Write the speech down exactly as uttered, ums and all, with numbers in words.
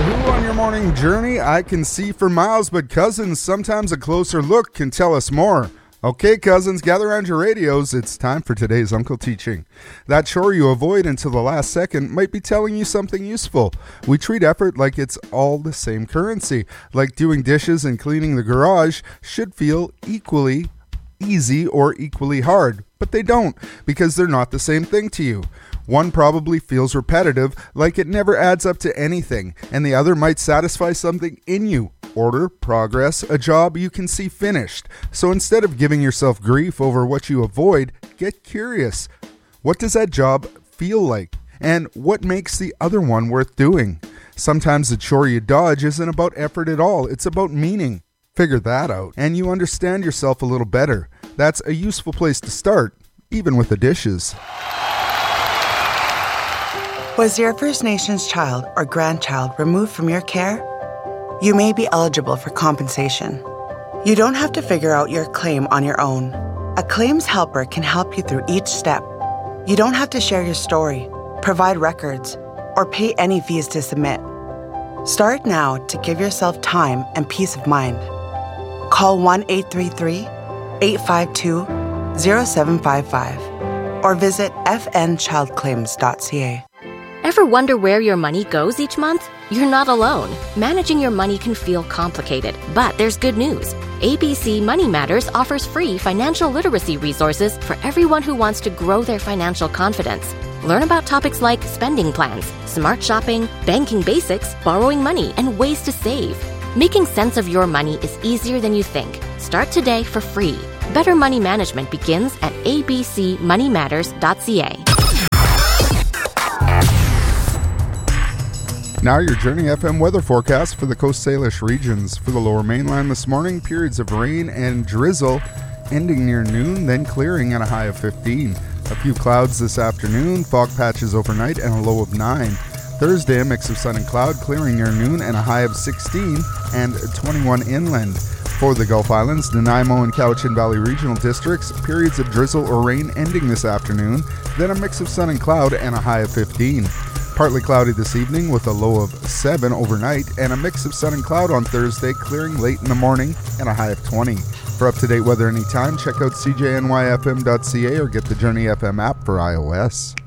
Who on your morning journey? I can see for miles, but cousins, sometimes a closer look can tell us more. Okay, cousins, gather around your radios. It's time for today's Uncle Teaching. That chore you avoid until the last second might be telling you something useful. We treat effort like it's all the same currency. Like doing dishes and cleaning the garage should feel equally easy or equally hard. But they don't, because they're not the same thing to you. One probably feels repetitive, like it never adds up to anything, and the other might satisfy something in you. Order, progress, a job you can see finished. So instead of giving yourself grief over what you avoid, get curious. What does that job feel like? And what makes the other one worth doing? Sometimes the chore you dodge isn't about effort at all, it's about meaning. Figure that out, and you understand yourself a little better. That's a useful place to start, even with the dishes. Was your First Nations child or grandchild removed from your care? You may be eligible for compensation. You don't have to figure out your claim on your own. A claims helper can help you through each step. You don't have to share your story, provide records, or pay any fees to submit. Start now to give yourself time and peace of mind. Call one eight three three, eight five two, zero seven five five or visit f n child claims dot c a. Ever wonder where your money goes each month? You're not alone. Managing your money can feel complicated, but there's good news. A B C Money Matters offers free financial literacy resources for everyone who wants to grow their financial confidence. Learn about topics like spending plans, smart shopping, banking basics, borrowing money, and ways to save. Making sense of your money is easier than you think. Start today for free. Better money management begins at a b c money matters dot c a. Now your Journey F M weather forecast for the Coast Salish regions. For the Lower Mainland this morning, periods of rain and drizzle ending near noon, then clearing at a high of fifteen. A few clouds this afternoon, fog patches overnight, and a low of nine. Thursday, a mix of sun and cloud, clearing near noon and a high of sixteen and twenty-one inland. For the Gulf Islands, Nanaimo and Cowichan Valley regional districts, periods of drizzle or rain ending this afternoon, then a mix of sun and cloud and a high of fifteen. Partly cloudy this evening with a low of seven overnight, and a mix of sun and cloud on Thursday, clearing late in the morning and a high of twenty. For up-to-date weather anytime, check out c j n y f m dot c a or get the Journey F M app for iOS.